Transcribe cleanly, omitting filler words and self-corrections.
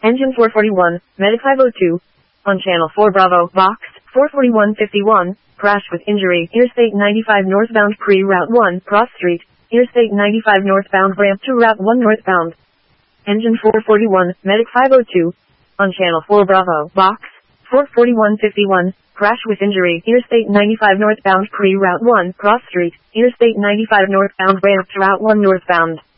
Engine 441, Medic 502. On Channel 4 Bravo, Box 44151, crash with injury, Interstate 95 northbound pre-Route 1, Cross Street, Interstate 95 northbound ramp to Route 1 northbound. Engine 441, Medic 502. On Channel 4 Bravo, Box 44151, crash with injury, Interstate 95 northbound pre-Route 1, Cross Street, Interstate 95 northbound ramp to Route 1 northbound.